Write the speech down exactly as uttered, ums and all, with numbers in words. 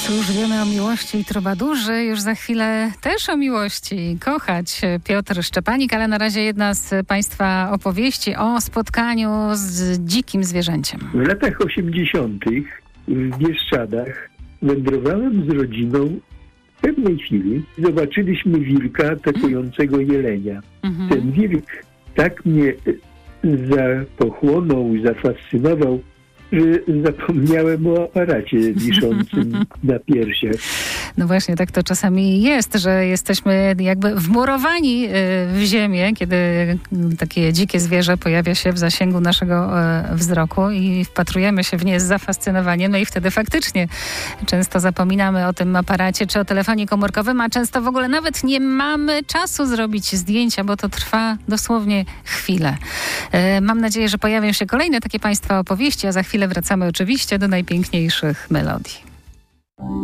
Cóż, wiemy o miłości i trubadurzy, już za chwilę też o miłości. Kochać Piotr Szczepanik, ale na razie jedna z Państwa opowieści o spotkaniu z dzikim zwierzęciem. W latach osiemdziesiątych w Bieszczadach wędrowałem z rodziną. W pewnej chwili zobaczyliśmy wilka atakującego jelenia. Mhm. Ten wilk tak mnie zapochłonął, zafascynował, że zapomniałem o aparacie wiszącym na piersiach. No właśnie, tak to czasami jest, że jesteśmy jakby wmurowani w ziemię, kiedy takie dzikie zwierzę pojawia się w zasięgu naszego wzroku i wpatrujemy się w nie z zafascynowaniem. No i wtedy faktycznie często zapominamy o tym aparacie czy o telefonie komórkowym, a często w ogóle nawet nie mamy czasu zrobić zdjęcia, bo to trwa dosłownie chwilę. Mam nadzieję, że pojawią się kolejne takie Państwa opowieści, a za chwilę wracamy oczywiście do najpiękniejszych melodii.